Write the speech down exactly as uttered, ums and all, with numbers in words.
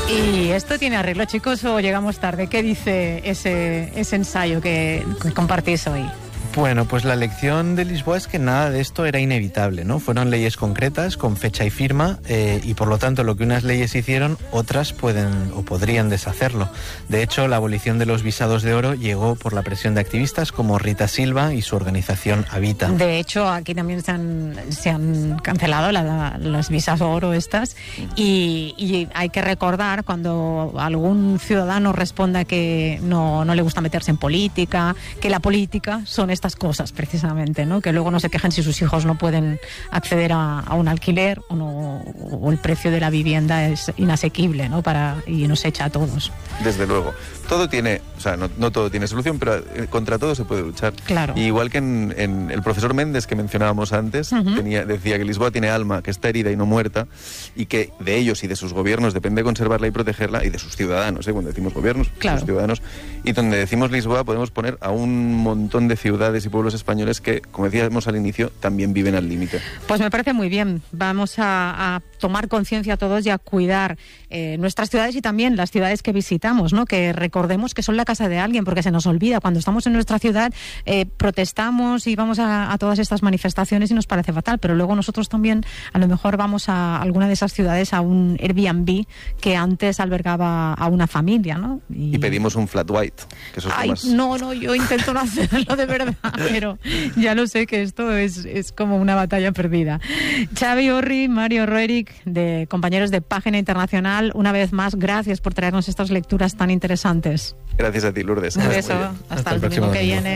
¿Y esto tiene arreglo, chicos, o llegamos tarde? ¿Qué dice ese, ese ensayo que, que compartís hoy? Bueno, pues la lección de Lisboa es que nada de esto era inevitable, ¿no? Fueron leyes concretas, con fecha y firma, eh, y por lo tanto lo que unas leyes hicieron, otras pueden o podrían deshacerlo. De hecho, la abolición de los visados de oro llegó por la presión de activistas como Rita Silva y su organización Habita. De hecho, aquí también se han, se han cancelado la, la, las visas oro estas, y, y hay que recordar cuando algún ciudadano responda que no, no le gusta meterse en política, que la política son estas cosas precisamente, ¿no? Que luego no se quejen si sus hijos no pueden acceder a, a un alquiler o, no, o el precio de la vivienda es inasequible, ¿no? Para, y nos echa a todos. Desde luego. Todo tiene, o sea, no, no todo tiene solución, pero contra todo se puede luchar. Claro. Y igual que en, en el profesor Méndez que mencionábamos antes, uh-huh. tenía, decía que Lisboa tiene alma, que está herida y no muerta, y que de ellos y de sus gobiernos depende conservarla y protegerla, y de sus ciudadanos, ¿eh? Cuando decimos gobiernos, claro. sus ciudadanos. Y donde decimos Lisboa podemos poner a un montón de ciudades y pueblos españoles que, como decíamos al inicio, también viven al límite. Pues me parece muy bien. Vamos a, a tomar conciencia todos y a cuidar eh, nuestras ciudades y también las ciudades que visitamos, ¿no? Que recordemos que son la casa de alguien, porque se nos olvida. Cuando estamos en nuestra ciudad eh, protestamos y vamos a, a todas estas manifestaciones y nos parece fatal, pero luego nosotros también a lo mejor vamos a alguna de esas ciudades a un Airbnb que antes albergaba a una familia, ¿no? Y, y pedimos un flat white. Que eso es Ay, más... no, no, yo intento no hacerlo de verdad, pero ya lo sé que esto es, es como una batalla perdida. Xavi Orri, Mario Roerich, de compañeros de Página Internacional, una vez más, gracias por traernos estas lecturas tan interesantes. Gracias a ti, Lourdes. Un beso, hasta, hasta el domingo que viene.